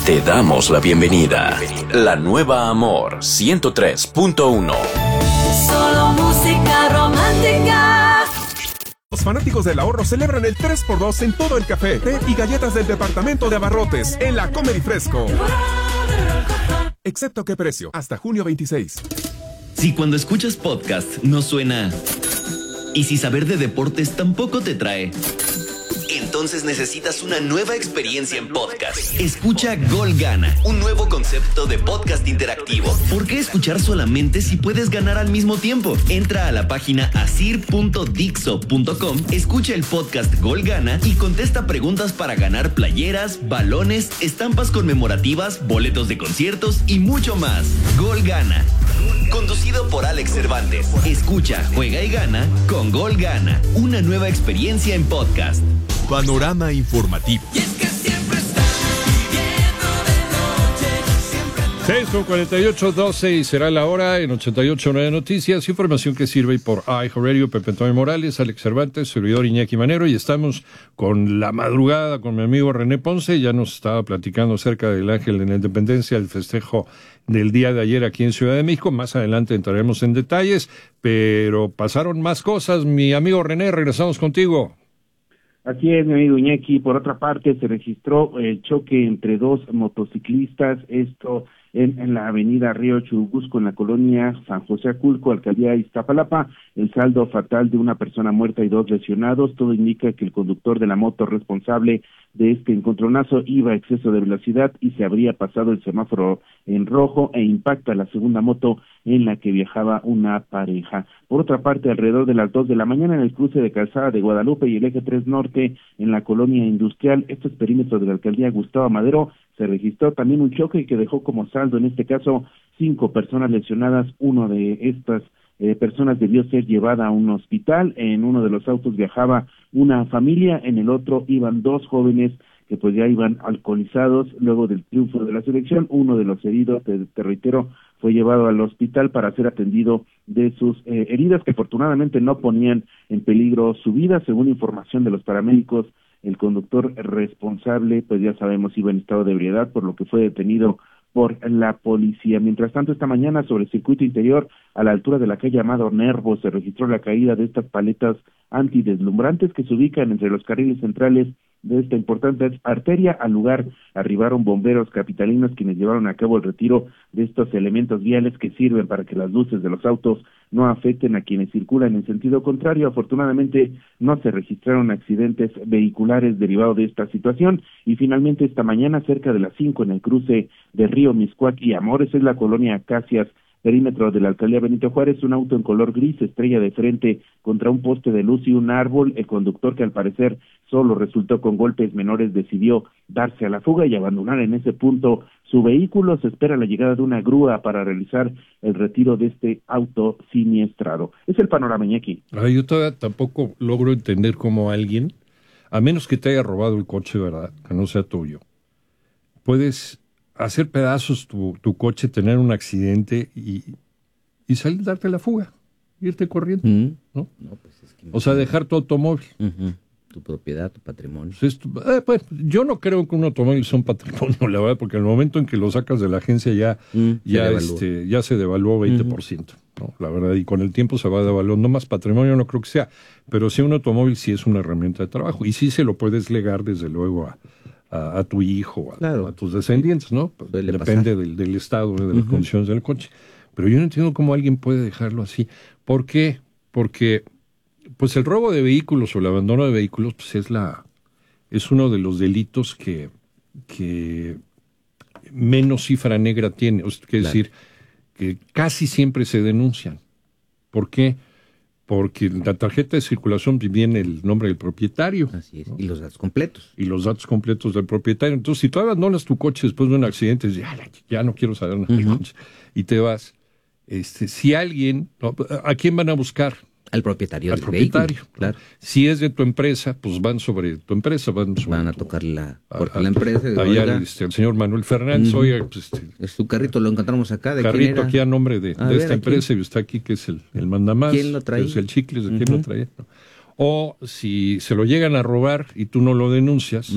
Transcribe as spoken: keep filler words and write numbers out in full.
Te damos la bienvenida. La nueva Amor ciento tres punto uno. Solo música romántica. Los fanáticos del ahorro celebran el tres por dos en todo el café, té y galletas del departamento de abarrotes en la Comedy Fresco. Excepto qué precio, hasta junio veintiséis. Si cuando escuchas podcast no suena, y si saber de deportes tampoco te trae, entonces necesitas una nueva experiencia en podcast. Escucha Gol Gana, un nuevo concepto de podcast interactivo. ¿Por qué escuchar solamente si puedes ganar al mismo tiempo? Entra a la página asir punto dixo punto com, escucha el podcast Gol Gana y contesta preguntas para ganar playeras, balones, estampas conmemorativas, boletos de conciertos y mucho más. Gol Gana, conducido por Alex Cervantes. Escucha, juega y gana con Gol Gana, una nueva experiencia en podcast. Panorama informativo. Y es que siempre están viviendo de noche. Siempre... seis con cuarenta y ocho, doce y será la hora en ochenta y ocho punto nueve Noticias. Información que sirve por iHeartRadio, Pepe Antonio Morales, Alex Cervantes, servidor Iñaki Manero. Y estamos con la madrugada con mi amigo René Ponce. Ya nos estaba platicando acerca del Ángel de la Independencia, el festejo del día de ayer aquí en Ciudad de México. Más adelante entraremos en detalles, pero pasaron más cosas. Mi amigo René, regresamos contigo. Así es, mi amigo Iñaki. Por otra parte, se registró el choque entre dos motociclistas, esto en, en la avenida Río Churubusco, en la colonia San José Aculco, alcaldía Iztapalapa. El saldo fatal de una persona muerta y dos lesionados. Todo indica que el conductor de la moto responsable de este encontronazo iba a exceso de velocidad y se habría pasado el semáforo en rojo e impacta la segunda moto en la que viajaba una pareja. Por otra parte, alrededor de las dos de la mañana en el cruce de Calzada de Guadalupe y el Eje tres Norte en la colonia industrial, estos perímetros de la alcaldía Gustavo Madero, se registró también un choque que dejó como saldo, en este caso, cinco personas lesionadas. Uno de estas eh, personas debió ser llevada a un hospital. En uno de los autos viajaba una familia, en el otro iban dos jóvenes que pues ya iban alcoholizados luego del triunfo de la selección. Uno de los heridos, te, te reitero, fue llevado al hospital para ser atendido de sus eh, heridas, que afortunadamente no ponían en peligro su vida. Según información de los paramédicos, el conductor responsable, pues ya sabemos, iba en estado de ebriedad, por lo que fue detenido por la policía. Mientras tanto, esta mañana sobre el circuito interior, a la altura de la calle Amado Nervo, se registró la caída de estas paletas antideslumbrantes que se ubican entre los carriles centrales de esta importante arteria. Al lugar arribaron bomberos capitalinos quienes llevaron a cabo el retiro de estos elementos viales que sirven para que las luces de los autos no afecten a quienes circulan en sentido contrario. Afortunadamente no se registraron accidentes vehiculares derivados de esta situación. Y finalmente esta mañana cerca de las cinco en el cruce de Río Miscuac y Amores, es la colonia Acacias, perímetro de la alcaldía Benito Juárez, un auto en color gris estrella de frente contra un poste de luz y un árbol. El conductor, que al parecer solo resultó con golpes menores, decidió darse a la fuga y abandonar en ese punto su vehículo. Se espera la llegada de una grúa para realizar el retiro de este auto siniestrado. Es el panorama, Iñaki. Ay, yo todavía tampoco logro entender cómo alguien, a menos que te haya robado el coche, ¿verdad?, que no sea tuyo, puedes hacer pedazos tu, tu coche, tener un accidente y, y salir, darte la fuga, irte corriendo, Mm. ¿no? No, pues es que O sea, dejar tu automóvil. Ujú. Tu propiedad, tu patrimonio. Pues, esto- eh, pues, yo no creo que un automóvil sea un patrimonio, la verdad, porque en el momento en que lo sacas de la agencia ya, Mm, ya, se devalúa. este, ya se devaluó veinte por ciento, ¿no? La verdad, y con el tiempo se va devaluando más. Patrimonio no creo que sea, pero sí un automóvil sí es una herramienta de trabajo y sí se lo puedes legar desde luego a, a, a tu hijo, a, Claro. a tus descendientes, ¿no? Suele Depende del, del estado, de las Ujú. condiciones del coche. Pero yo no entiendo cómo alguien puede dejarlo así. ¿Por qué? Porque pues el robo de vehículos o el abandono de vehículos pues es la es uno de los delitos que, que menos cifra negra tiene. O sea, quiere Claro. decir que casi siempre se denuncian. ¿Por qué? Porque en la tarjeta de circulación viene el nombre del propietario. Así es. Y los datos completos. Y los datos completos del propietario. Entonces, si tú abandonas tu coche después de un accidente, dices, ya, ya no quiero saber nada del Ujú. coche, y te vas, este, si alguien, ¿no? ¿A quién van a buscar? Al propietario Al del propietario. vehículo. Claro. Si es de tu empresa, pues van sobre tu empresa, van sobre Van a tu- tocar la a- puerta a- de la empresa. y, allá oiga, el, este, el señor Manuel Fernández, Ujú. oiga, pues, este, es su carrito, lo encontramos acá. ¿De quién carrito era? aquí a nombre de, A de ver, esta ¿a quién? empresa y usted aquí que es el, el mandamás. ¿Quién lo traía? que es el Chicles, ¿de quién Ujú. lo traía? O si se lo llegan a robar y tú no lo denuncias,